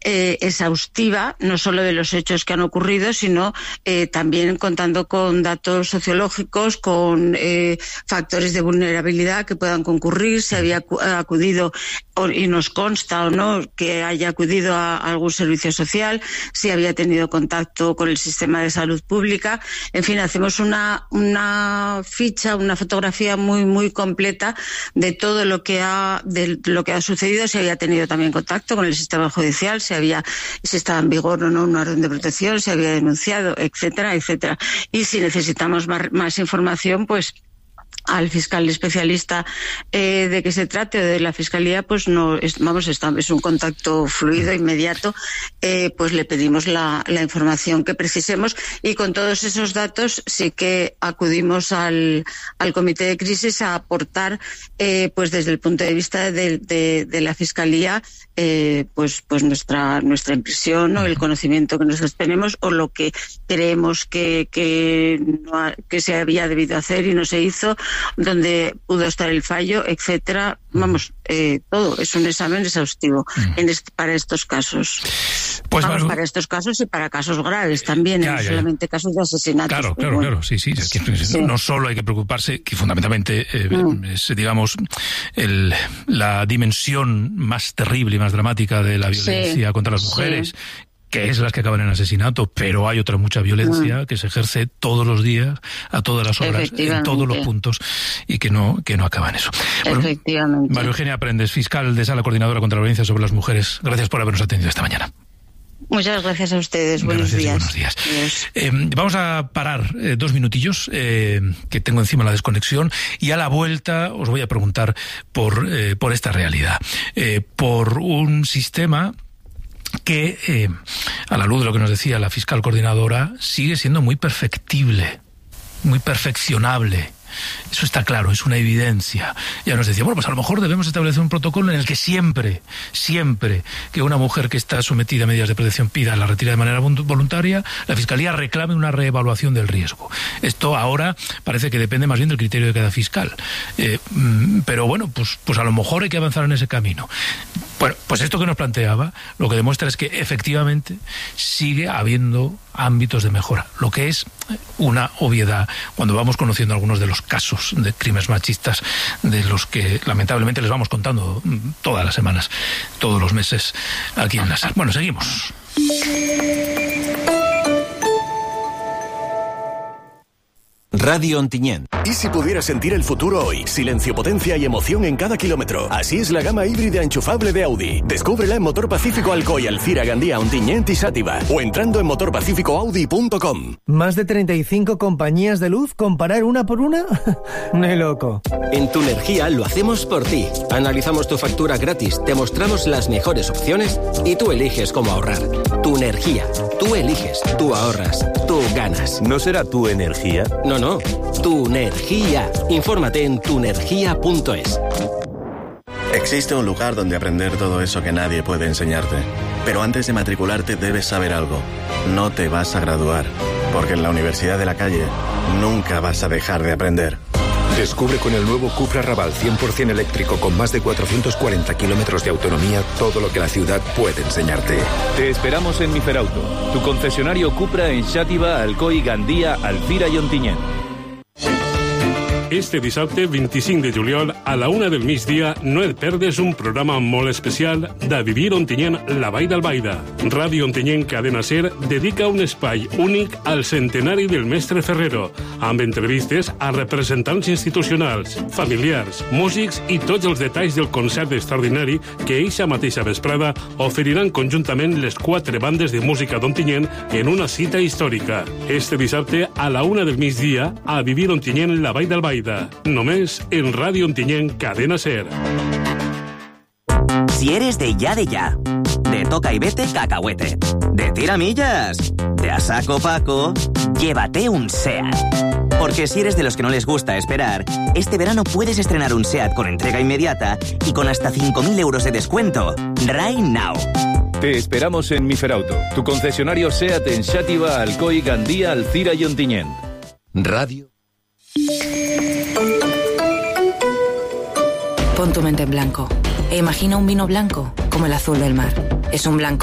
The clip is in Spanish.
exhaustiva, no solo de los hechos que han ocurrido, sino también contando con datos sociológicos, con factores de vulnerabilidad que puedan concurrir, si había acudido, y nos consta o no que haya acudido a algún servicio social, si había tenido contacto con el sistema de salud pública. En fin, hacemos una ficha, una fotografía muy muy completa de todo lo que ha sucedido, si había tenido también contacto con el sistema judicial, si estaba en vigor o no una orden de protección, si había denunciado, etcétera, etcétera. Y si necesitamos más información, pues al fiscal especialista de que se trate o de la fiscalía, pues es un contacto fluido, inmediato, pues le pedimos la información que precisemos, y con todos esos datos sí que acudimos al comité de crisis a aportar, pues desde el punto de vista de la fiscalía, pues nuestra impresión o el conocimiento que nosotros tenemos, o lo que creemos que se había debido hacer y no se hizo, donde pudo estar el fallo, etcétera. Vamos, todo es un examen exhaustivo para estos casos. Pues para estos casos y para casos graves también, no solamente casos de asesinatos. Claro, sí. No solo hay que preocuparse, que fundamentalmente es, digamos, la dimensión más terrible y más dramática de la violencia contra las mujeres, que es las que acaban en asesinato, pero hay otra mucha violencia que se ejerce todos los días, a todas las horas, en todos los puntos, y que no acaba en eso. Bueno, efectivamente. María Eugenia Prendes, fiscal de Sala Coordinadora contra la Violencia sobre las Mujeres, gracias por habernos atendido esta mañana. Muchas gracias a ustedes. Buenos días. Vamos a parar 2 minutillos, que tengo encima la desconexión, y a la vuelta os voy a preguntar por esta realidad, por un sistema que, a la luz de lo que nos decía la fiscal coordinadora, sigue siendo muy perfectible, muy perfeccionable. Eso está claro, es una evidencia. Ya nos decía, bueno, pues a lo mejor debemos establecer un protocolo en el que siempre que una mujer que está sometida a medidas de protección pida la retirada de manera voluntaria, la Fiscalía reclame una reevaluación del riesgo. Esto ahora parece que depende más bien del criterio de cada fiscal. Pero bueno, pues a lo mejor hay que avanzar en ese camino. Bueno, pues esto que nos planteaba lo que demuestra es que efectivamente sigue habiendo ámbitos de mejora, lo que es una obviedad cuando vamos conociendo algunos de los casos de crímenes machistas de los que lamentablemente les vamos contando todas las semanas, todos los meses aquí en la SER. Bueno, seguimos. Radio Ontinyent. ¿Y si pudieras sentir el futuro hoy? Silencio, potencia y emoción en cada kilómetro. Así es la gama híbrida enchufable de Audi. Descúbrela en Motor Pacífico Alcoy, Alcira, Gandía, Ontinyent y Xàtiva. O entrando en motorpacificoaudi.com. ¿Más de 35 compañías de luz? ¿Comparar una por una? ¡Ni loco! En Tunergia lo hacemos por ti. Analizamos tu factura gratis, te mostramos las mejores opciones y tú eliges cómo ahorrar. Tunergia. Tú eliges, tú ahorras, tú ganas. ¿No será tu energía? No, Tunergia. Infórmate en tunergia.es. Existe un lugar donde aprender todo eso que nadie puede enseñarte. Pero antes de matricularte debes saber algo. No te vas a graduar, porque en la Universidad de la Calle nunca vas a dejar de aprender. Descubre con el nuevo Cupra Raval 100% eléctrico con más de 440 kilómetros de autonomía todo lo que la ciudad puede enseñarte. Te esperamos en Miferauto, tu concesionario Cupra en Xàtiva, Alcoi, Gandía, Alcira i Ontinyent. Este dissabte 25 de juliol a la 1 del migdia no et perdes un programa molt especial de Vivir Ontinyent, la Vall d'Albaida. Ràdio Ontinyent Cadena SER dedica un espai únic al centenari del mestre Ferrero, amb entrevistes a representants institucionals, familiars, músics i tots els detalls del concert extraordinari que eixa mateixa vesprada oferiran conjuntament les 4 bandes de música d'Ontinyent en una cita històrica. Este dissabte a la 1 del migdia a Vivir Ontinyent, la Vall d'Albaida. Només en Ràdio Ontinyent Cadena SER. Si eres de ya, de toca y vete cacahuete, de tiramillas, de a saco Paco, llévate un SEAT. Porque si eres de los que no les gusta esperar, este verano puedes estrenar un SEAT con entrega inmediata y con hasta 5.000 euros de descuento. Right now. Te esperamos en Miferauto, tu concesionario SEAT en Xàtiva, Alcoi, Gandía, Alcira y Ontinyent. Radio. Pon tu mente en blanco e imagina un vino blanco como el azul del mar. Es un blanco